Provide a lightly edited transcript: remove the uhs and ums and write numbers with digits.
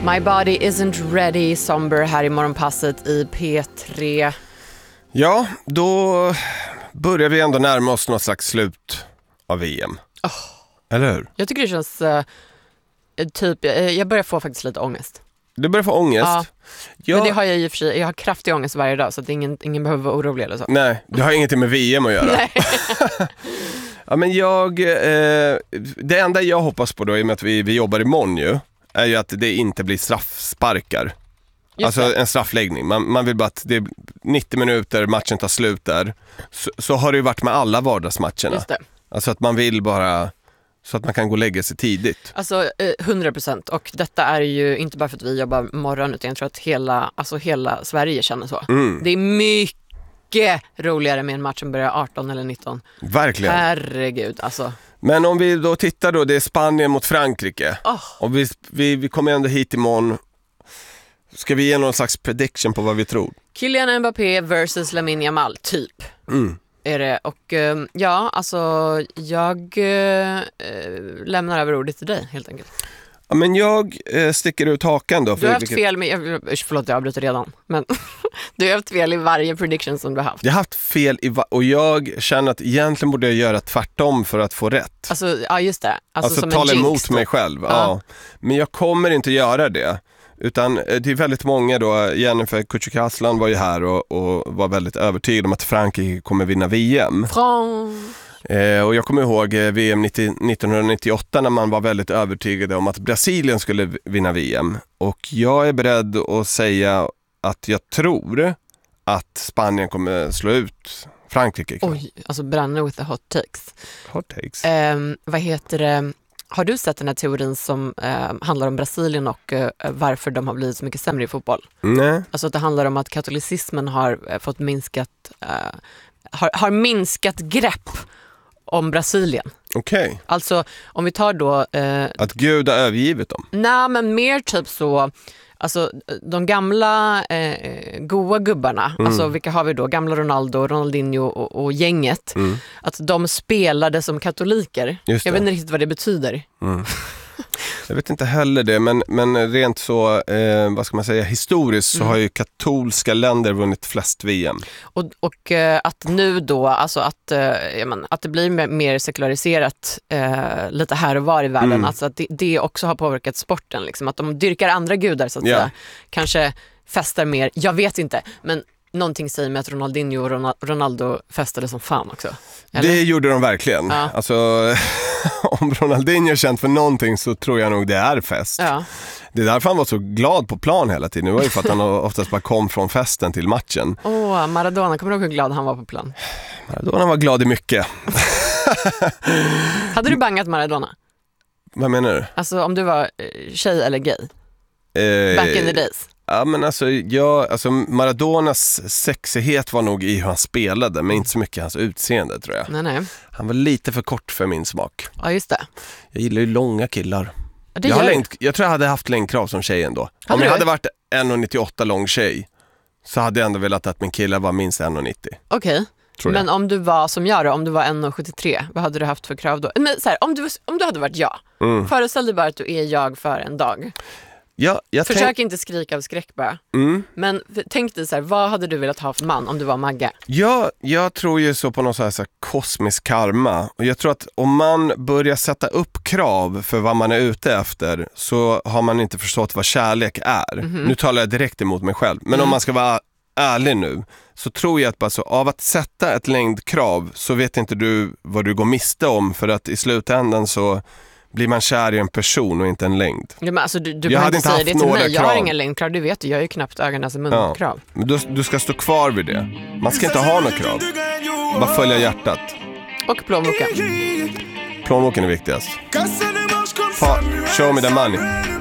My body isn't ready, Somber här i morgonpasset i P3. Ja, då börjar vi ändå närma oss något slags slut av VM. Eller hur? Jag tycker det känns jag börjar få faktiskt lite ångest. Du börjar få ångest? Ja. Men det har jag i och för sig. Jag har kraftig ångest varje dag, så att ingen behöver vara orolig eller så. Nej, det har ingenting med VM att göra. Nej. Ja, men det enda jag hoppas på då, i och med att vi jobbar imorgon ju, är ju att det inte blir straffsparkar. Alltså en straffläggning. Man vill bara att det är 90 minuter, matchen tar slut där. Så har det ju varit med alla vardagsmatcherna. Just det. Alltså att man vill bara, så att man kan gå och lägga sig tidigt. Alltså 100%. Och detta är ju inte bara för att vi jobbar morgon, utan jag tror att hela Sverige känner så. Det är mycket roligare med en match som börjar 18 eller 19. Verkligen. Herregud, alltså. Men om vi då tittar då, det är Spanien mot Frankrike. Och vi kommer ändå hit imorgon. Ska vi ge någon slags prediction på vad vi tror? Kylian Mbappé versus Lamine Yamal, typ. Är det. Och ja, alltså jag lämnar över ordet till dig, helt enkelt. Ja, men jag sticker ut hakan då. Du har haft fel med, förlåt jag avbryter redan. Men du har haft fel i varje prediction som du har haft. Jag har haft fel och jag känner att egentligen borde jag göra tvärtom för att få rätt. Alltså, ja just det. Alltså som tala en emot jinx, mig själv. Ja. Men jag kommer inte göra det. Utan det är väldigt många då. Jennifer Kücükaslan var ju här och var väldigt övertygad om att Frankrike kommer vinna VM. Och jag kommer ihåg VM 1998 när man var väldigt övertygad om att Brasilien skulle vinna VM. Och jag är beredd att säga att jag tror att Spanien kommer slå ut Frankrike. Oj, alltså bränna with the hot takes. Hot takes. Vad heter det? Har du sett den här teorin som handlar om Brasilien och varför de har blivit så mycket sämre i fotboll? Nej. Alltså att det handlar om att katolicismen har fått har minskat grepp om Brasilien. Okej. Alltså om vi tar då... att Gud har övergivit dem? Nej, men mer typ så... Alltså de gamla goa gubbarna, alltså vilka har vi då? Gamla Ronaldo, Ronaldinho och gänget. Att de spelade som katoliker. Jag vet inte riktigt vad det betyder. Jag vet inte heller det, men rent så, vad ska man säga, historiskt så har ju katolska länder vunnit flest VM. Och att nu då, alltså att det blir mer sekulariserat lite här och var i världen, alltså att det också har påverkat sporten, liksom, att de dyrkar andra gudar så att säga, kanske festar mer, jag vet inte, men någonting säger mig att Ronaldinho och Ronaldo festade som fan också. Eller? Det gjorde de verkligen. Ja. Alltså, om Ronaldinho är känt för någonting så tror jag nog det är fest. Ja. Det är därför han var så glad på plan hela tiden. Det var ju för att han oftast bara kom från festen till matchen. Maradona, kommer du ihåg hur glad han var på plan? Maradona var glad i mycket. Hade du bangat Maradona? Vad menar du? Alltså om du var tjej eller gay? Back in the days. Ja, men alltså Maradonas sexighet var nog i hur han spelade, men inte så mycket hans utseende, tror jag. Nej. Han var lite för kort för min smak. Ja, just det. Jag gillar ju långa killar. Jag tror jag hade haft längdkrav som tjej ändå. Om jag hade varit 1,98 lång tjej så hade jag ändå velat att min kille var minst 1,90. Okej. Men om du var som jag då, om du var 1,73, vad hade du haft för krav då? Nej, så här, om du hade varit jag, föreställ dig bara att du är jag för en dag. Försök inte skrika av skräck bara. Men tänk dig så här, vad hade du velat ha för man om du var Magge? Jag tror ju så på någon så här kosmisk karma. Och jag tror att om man börjar sätta upp krav för vad man är ute efter, så har man inte förstått vad kärlek är. Nu talar jag direkt emot mig själv. Men om man ska vara ärlig nu, så tror jag att bara så, av att sätta ett längdkrav så vet inte du vad du går miste om. För att i slutändan så blir man kär i en person och inte en längd. Ja, men alltså, du behöver inte säga det till mig. Jag har ingen längdkrav, du vet. Jag är ju knappt ögonas i munkrav. Ja, du ska stå kvar vid det. Man ska inte ha något krav. Bara följa hjärtat. Och plånboken. Plånboken är viktigast. Show me the money.